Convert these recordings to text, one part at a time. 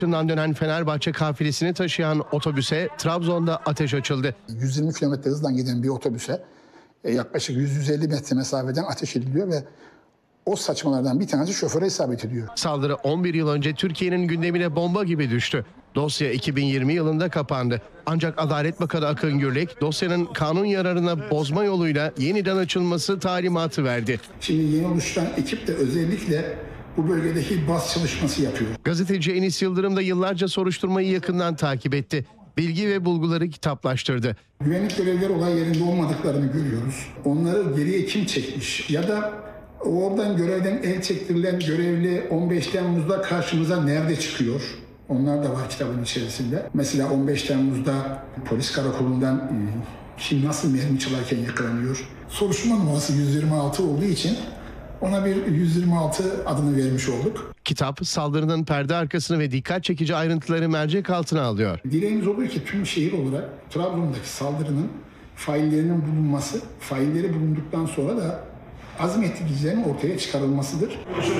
Dönen Fenerbahçe kafilesini taşıyan otobüse Trabzon'da ateş açıldı. 120 km hızla giden bir otobüse yaklaşık 100-150 metre mesafeden ateş ediliyor ve o saçmalardan bir tanesi şoföre isabet ediyor. Saldırı 11 yıl önce Türkiye'nin gündemine bomba gibi düştü. Dosya 2020 yılında kapandı. Ancak Adalet Bakanı Akın Gürlek dosyanın kanun yararına bozma yoluyla yeniden açılması talimatı verdi. Şimdi yeni oluşan ekip de özellikle bu bölgedeki baz çalışması yapıyor. Gazeteci Enis Yıldırım da yıllarca soruşturmayı yakından takip etti. Bilgi ve bulguları kitaplaştırdı. Güvenlik görevlileri olay yerinde olmadıklarını görüyoruz. Onları geriye kim çekmiş ya da oradan görevden el çektirilen görevli 15 Temmuz'da karşımıza nerede çıkıyor? Onlar da var kitabın içerisinde. Mesela 15 Temmuz'da polis karakolundan kim nasıl mermi çalarken yakalanıyor? Soruşturma numarası 126 olduğu için ona bir 126 adını vermiş olduk. Kitap saldırının perde arkasını ve dikkat çekici ayrıntıları mercek altına alıyor. Dileğimiz oluyor ki tüm şehir olarak Trabzon'daki saldırının faillerinin bulunması, failleri bulunduktan sonra da azmettiricilerin ortaya çıkarılmasıdır.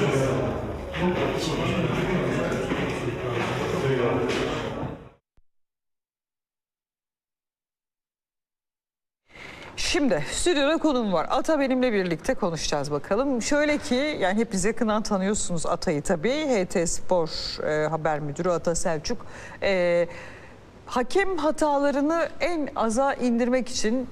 Şimdi stüdyoda konuğum var. Ata benimle birlikte konuşacağız bakalım. Şöyle ki yani hepiniz yakından tanıyorsunuz Ata'yı tabii. HT Spor Haber Müdürü Ata Selçuk. Hakem hatalarını en aza indirmek için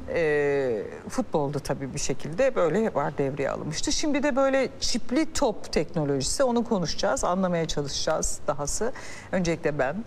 futbolda tabii bir şekilde böyle var devreye alınmıştı. Şimdi de böyle çipli top teknolojisi, onu konuşacağız, anlamaya çalışacağız dahası. Öncelikle ben.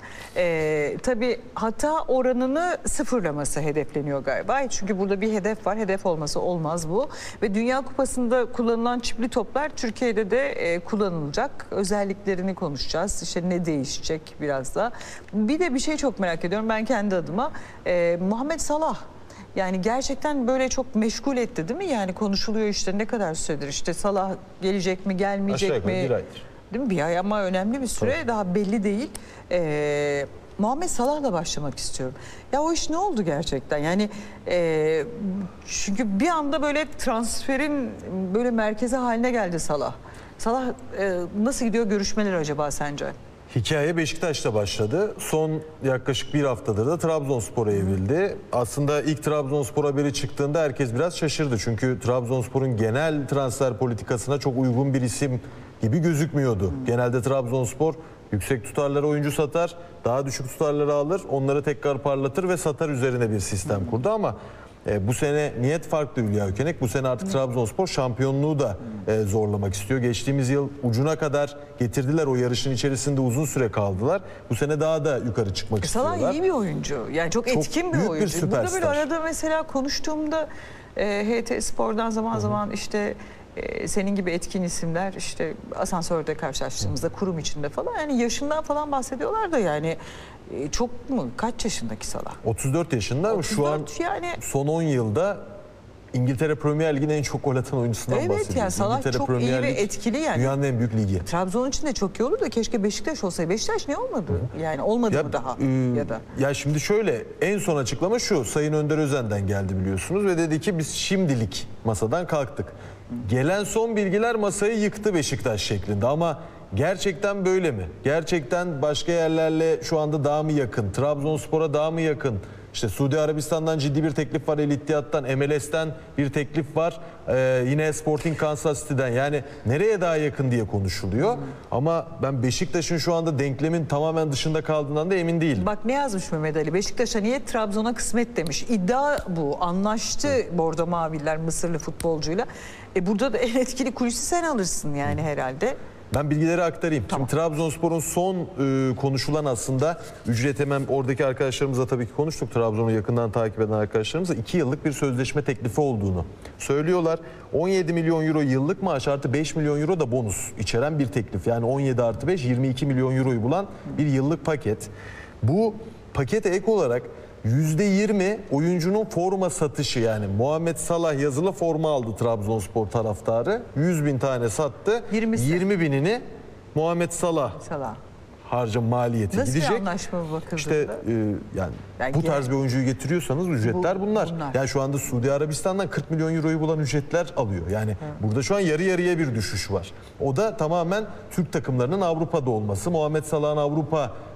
Tabii hata oranını sıfırlaması hedefleniyor galiba. Çünkü burada bir hedef var, hedef olması olmaz bu. Ve Dünya Kupası'nda kullanılan çipli toplar Türkiye'de de kullanılacak. Özelliklerini konuşacağız. İşte ne değişecek biraz da. Bir de bir şey çok merak ediyorum. Ben kendi adıma Muhammed Salah yani gerçekten böyle çok meşgul etti değil mi? Yani konuşuluyor işte ne kadar süredir işte Salah gelecek mi gelmeyecek aşağı mi? bir aydır. Değil mi? Bir ay ama önemli bir süre daha belli değil. Muhammed Salah'la başlamak istiyorum. Ya o iş ne oldu gerçekten? Yani çünkü bir anda böyle transferin böyle merkezi haline geldi Salah. Salah nasıl gidiyor görüşmeler acaba sence? Hikaye Beşiktaş'ta başladı. Son yaklaşık bir haftadır da Trabzonspor'a evrildi. Aslında ilk Trabzonspor haberi çıktığında herkes biraz şaşırdı. Çünkü Trabzonspor'un genel transfer politikasına çok uygun bir isim gibi gözükmüyordu. Genelde Trabzonspor yüksek tutarlara oyuncu satar, daha düşük tutarları alır, onları tekrar parlatır ve satar üzerine bir sistem kurdu ama bu sene niyet farklı Hülya Ökenek. Bu sene artık Trabzonspor şampiyonluğu da zorlamak istiyor. Geçtiğimiz yıl ucuna kadar getirdiler, o yarışın içerisinde uzun süre kaldılar. Bu sene daha da yukarı çıkmak istiyorlar. Salah iyi bir oyuncu. Yani çok etkin bir büyük oyuncu. bir Burada böyle süperstar. arada mesela konuştuğumda HT Spor'dan zaman zaman işte senin gibi etkin isimler işte asansörde karşılaştığımızda kurum içinde falan yani yaşından falan bahsediyorlar da yani çok mu? Kaç yaşındaki Salah? 34 yaşında ama şu an yani son 10 yılda İngiltere Premier Ligi'nin en çok gol atan oyuncusundan bahsediyoruz. Evet yani Salah İngiltere çok Premier iyi ve Lig etkili yani. dünyanın en büyük ligi. Trabzon için de çok iyi olur da keşke Beşiktaş olsaydı. Beşiktaş ne olmadı? Yani olmadı mı daha ya da? Ya şimdi şöyle, en son açıklama şu: Sayın Önder Özen'den geldi biliyorsunuz ve dedi ki biz şimdilik masadan kalktık. Gelen son bilgiler masayı yıktı Beşiktaş şeklinde ama gerçekten böyle mi? Gerçekten başka yerlerle şu anda daha mı yakın? Trabzonspor'a daha mı yakın? İşte Suudi Arabistan'dan ciddi bir teklif var, El İttihat'tan, MLS'ten bir teklif var. Yine Sporting Kansas City'den, yani nereye daha yakın diye konuşuluyor. Ama ben Beşiktaş'ın şu anda denklemin tamamen dışında kaldığından da emin değilim. Bak ne yazmış Mehmet Ali? Beşiktaş'a niyet, Trabzon'a kısmet demiş. İddia bu. Anlaştı Bordo Maviller Mısırlı futbolcuyla. Burada da en etkili kulisi sen alırsın yani herhalde. Ben bilgileri aktarayım. Tamam. Şimdi Trabzonspor'un son konuşulan aslında ücret, hemen oradaki arkadaşlarımızla tabii ki konuştuk. Trabzon'u yakından takip eden arkadaşlarımızla 2 yıllık bir sözleşme teklifi olduğunu söylüyorlar. 17 milyon euro yıllık maaş artı 5 milyon euro da bonus içeren bir teklif. Yani 17 artı 5 22 milyon euroyu bulan bir yıllık paket. Bu pakete ek olarak %20 oyuncunun forma satışı, yani Muhammed Salah yazılı forma aldı Trabzonspor taraftarı. 100 bin tane sattı. 20 binini Muhammed Salah maliyeti nasıl gidecek. Nasıl bir anlaşma bu bakıldığında? İşte yani bu tarz bir oyuncuyu getiriyorsanız ücretler bunlar. Yani şu anda Suudi Arabistan'dan 40 milyon euroyu bulan ücretler alıyor. Yani burada şu an yarı yarıya bir düşüş var. O da tamamen Türk takımlarının Avrupa'da olması. Muhammed Salah'ın Avrupa